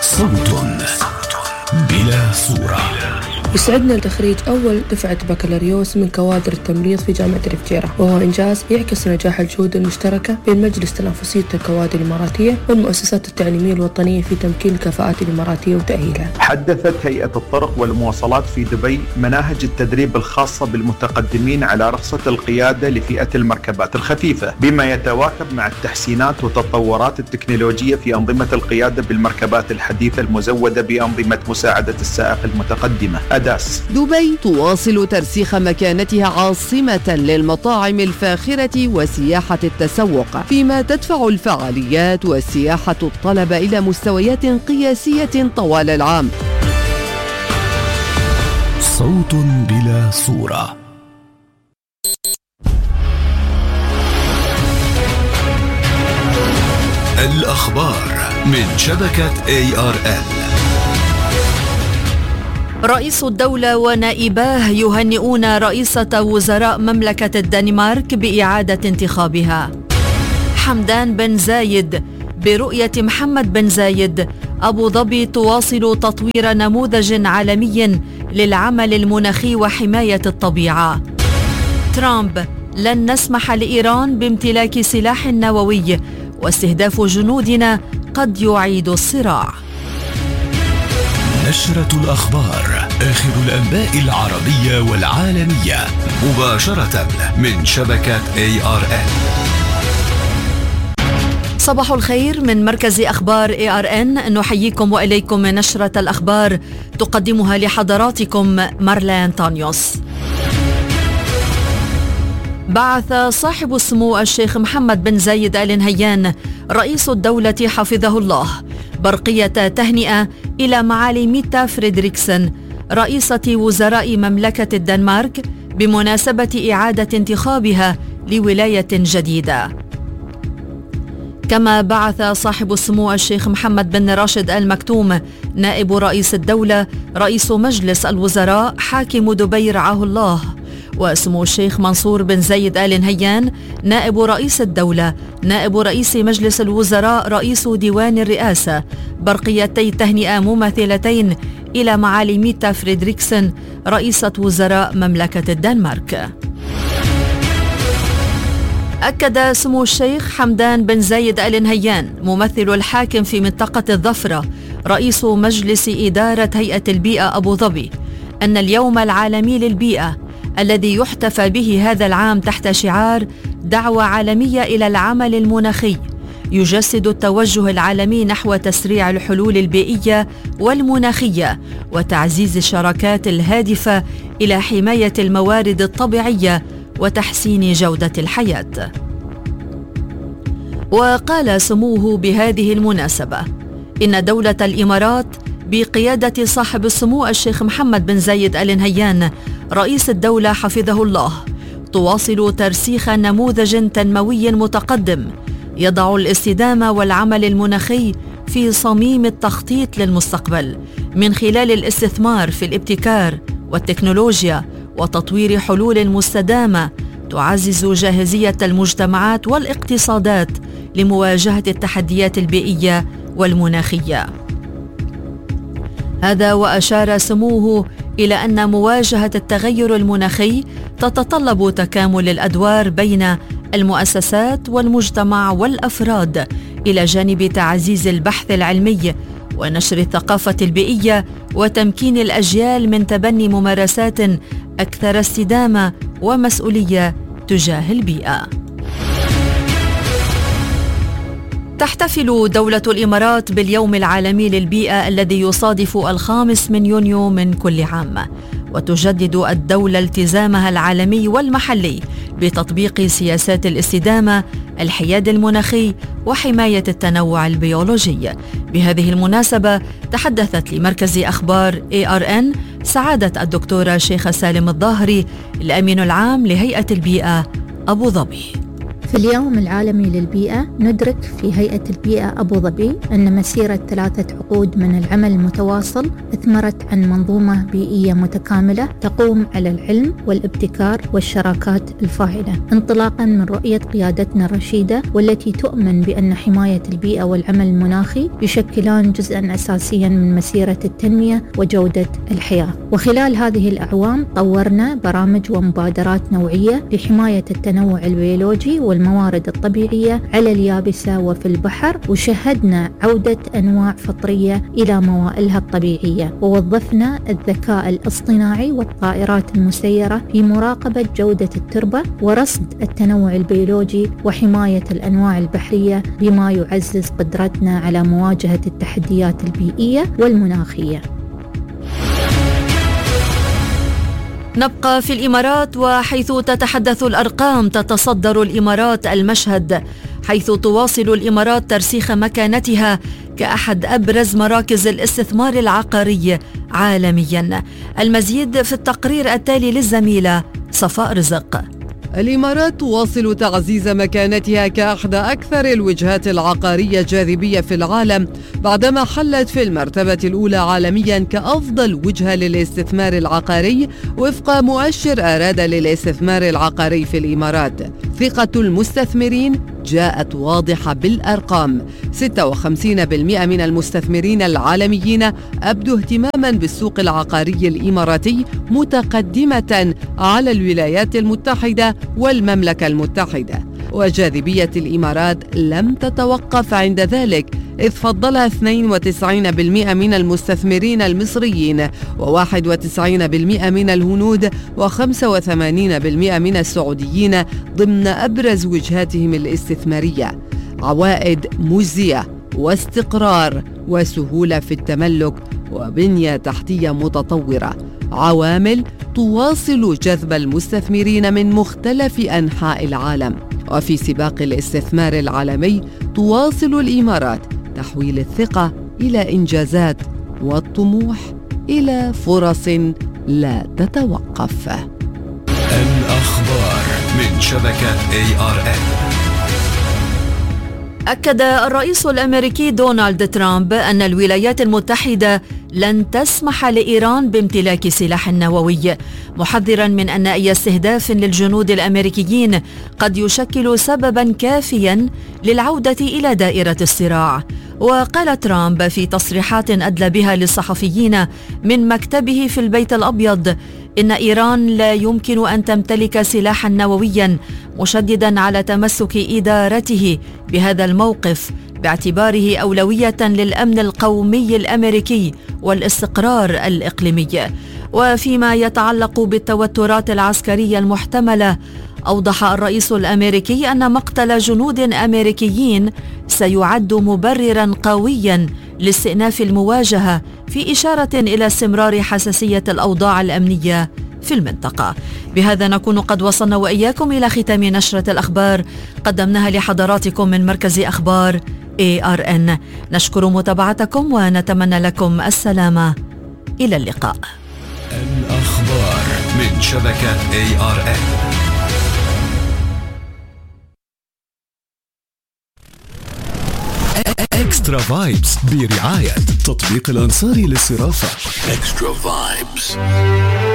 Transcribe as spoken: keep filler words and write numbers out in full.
صوت بلا صورة. يسعدنا تخريج أول دفعة بكالوريوس من كوادر التمريض في جامعة الفجيرة، وهو إنجاز يعكس نجاح الجهود المشتركة بين مجلس تنافسية الكوادر الإماراتية والمؤسسات التعليمية الوطنية في تمكين الكفاءات الإماراتية وتأهيلها. حدثت هيئة الطرق والمواصلات في دبي مناهج التدريب الخاصة بالمتقدمين على رخصة القيادة لفئة المركبات الخفيفة، بما يتواكب مع التحسينات والتطورات التكنولوجية في أنظمة القيادة بالمركبات الحديثة المزودة بأنظمة مساعدة السائق المتقدمة أداس. دبي تواصل ترسيخ مكانتها عاصمة للمطاعم الفاخرة وسياحة التسوق، فيما تدفع الفعاليات والسياحة الطلب إلى مستويات قياسية طوال العام. صوت بلا صورة. الأخبار من شبكة إيه آر إل. رئيس الدولة ونائباه يهنئون رئيسة وزراء مملكة الدنمارك بإعادة انتخابها. حمدان بن زايد: برؤية محمد بن زايد، أبو ظبي تواصل تطوير نموذج عالمي للعمل المناخي وحماية الطبيعة. ترامب: لن نسمح لإيران بامتلاك سلاح نووي، واستهداف جنودنا قد يعيد الصراع. نشرة الأخبار، آخر الأنباء العربية والعالمية، مباشرة من شبكة إيه آر إل. صباح الخير من مركز أخبار إيه آر إن، نحييكم وإليكم نشرة الأخبار تقدمها لحضراتكم مارلين تانيوس. بعث صاحب السمو الشيخ محمد بن زايد آل نهيان رئيس الدولة حفظه الله برقية تهنئة إلى معالي ميتا فريدريكسن رئيسة وزراء مملكة الدنمارك بمناسبة إعادة انتخابها لولاية جديدة. كما بعث صاحب السمو الشيخ محمد بن راشد آل مكتوم نائب رئيس الدولة رئيس مجلس الوزراء حاكم دبي رعاه الله، وسمو الشيخ منصور بن زايد آل نهيان نائب رئيس الدولة نائب رئيس مجلس الوزراء رئيس ديوان الرئاسة برقيتي تهنئة مماثلتين إلى معالي ميتا فريدريكسن رئيسة وزراء مملكة الدنمارك. أكد سمو الشيخ حمدان بن زايد آل نهيان ممثل الحاكم في منطقة الظفرة رئيس مجلس إدارة هيئة البيئة أبو ظبي أن اليوم العالمي للبيئة الذي يحتفى به هذا العام تحت شعار دعوة عالمية إلى العمل المناخي يجسد التوجه العالمي نحو تسريع الحلول البيئية والمناخية وتعزيز الشراكات الهادفة إلى حماية الموارد الطبيعية وتحسين جودة الحياة. وقال سموه بهذه المناسبة إن دولة الإمارات بقيادة صاحب السمو الشيخ محمد بن زايد آل نهيان رئيس الدولة حفظه الله تواصل ترسيخ نموذج تنموي متقدم يضع الاستدامة والعمل المناخي في صميم التخطيط للمستقبل من خلال الاستثمار في الابتكار والتكنولوجيا وتطوير حلول مستدامة تعزز جاهزية المجتمعات والاقتصادات لمواجهة التحديات البيئية والمناخية. هذا وأشار سموه إلى أن مواجهة التغير المناخي تتطلب تكامل الأدوار بين المؤسسات والمجتمع والأفراد إلى جانب تعزيز البحث العلمي ونشر الثقافة البيئية وتمكين الأجيال من تبني ممارسات أكثر استدامة ومسؤولية تجاه البيئة. تحتفل دولة الإمارات باليوم العالمي للبيئة الذي يصادف الخامس من يونيو من كل عام، وتجدد الدولة التزامها العالمي والمحلي بتطبيق سياسات الاستدامة، الحياد المناخي وحماية التنوع البيولوجي. بهذه المناسبة تحدثت لمركز أخبار إيه آر إن سعادة الدكتورة شيخة سالم الظاهري الأمين العام لهيئة البيئة أبو ظبي. في اليوم العالمي للبيئة ندرك في هيئة البيئة أبو ظبي أن مسيرة ثلاثة عقود من العمل المتواصل أثمرت عن منظومة بيئية متكاملة تقوم على العلم والابتكار والشراكات الفاعلة، انطلاقا من رؤية قيادتنا الرشيدة والتي تؤمن بأن حماية البيئة والعمل المناخي يشكلان جزءا أساسيا من مسيرة التنمية وجودة الحياة. وخلال هذه الأعوام طورنا برامج ومبادرات نوعية لحماية التنوع البيولوجي والموارد الطبيعية على اليابسة وفي البحر، وشهدنا عودة أنواع فطرية إلى موائلها الطبيعية، ووظفنا الذكاء الاصطناعي والطائرات المسيرة في مراقبة جودة التربة ورصد التنوع البيولوجي وحماية الأنواع البحرية، بما يعزز قدرتنا على مواجهة التحديات البيئية والمناخية. نبقى في الإمارات، وحيث تتحدث الأرقام تتصدر الإمارات المشهد، حيث تواصل الإمارات ترسيخ مكانتها كأحد أبرز مراكز الاستثمار العقاري عالميا. المزيد في التقرير التالي للزميلة صفاء رزق. الإمارات تواصل تعزيز مكانتها كأحدى أكثر الوجهات العقارية جاذبية في العالم، بعدما حلت في المرتبة الأولى عالميا كأفضل وجهة للاستثمار العقاري وفق مؤشر أراد للاستثمار العقاري في الإمارات. ثقة المستثمرين جاءت واضحة بالأرقام، ستة وخمسين بالمئة من المستثمرين العالميين أبدوا اهتماما بالسوق العقاري الإماراتي، متقدمة على الولايات المتحدة والمملكة المتحدة. وجاذبية الإمارات لم تتوقف عند ذلك، إذ فضلها اثنين وتسعين بالمئة من المستثمرين المصريين، وواحد وتسعين بالمئة من الهنود، وخمسة وثمانين بالمئة من السعوديين ضمن أبرز وجهاتهم الاستثمارية. عوائد مجزية واستقرار وسهولة في التملك وبنية تحتية متطورة، عوامل تواصل جذب المستثمرين من مختلف أنحاء العالم. وفي سباق الاستثمار العالمي تواصل الإمارات تحويل الثقة إلى إنجازات والطموح إلى فرص لا تتوقف. الأخبار من شبكة إيه آر إن. أكد الرئيس الأمريكي دونالد ترامب أن الولايات المتحدة لن تسمح لإيران بامتلاك سلاح نووي، محذرا من أن أي استهداف للجنود الأمريكيين قد يشكل سببا كافيا للعودة إلى دائرة الصراع. وقال ترامب في تصريحات أدلى بها للصحفيين من مكتبه في البيت الأبيض إن إيران لا يمكن أن تمتلك سلاحا نوويا، مشددا على تمسك إدارته بهذا الموقف باعتباره أولوية للأمن القومي الأمريكي والاستقرار الإقليمي. وفيما يتعلق بالتوترات العسكرية المحتملة، أوضح الرئيس الأمريكي أن مقتل جنود أمريكيين سيعد مبررا قويا لاستئناف المواجهة، في إشارة إلى استمرار حساسية الأوضاع الأمنية في المنطقة. بهذا نكون قد وصلنا وإياكم إلى ختام نشرة الأخبار قدمناها لحضراتكم من مركز أخبار إيه آر إن. نشكر متابعتكم ونتمنى لكم السلامة. إلى اللقاء. الأخبار من شبكة إيه آر إن. اكسترا فايبس برعاية تطبيق الأنصاري للصرافة. اكسترا فايبس.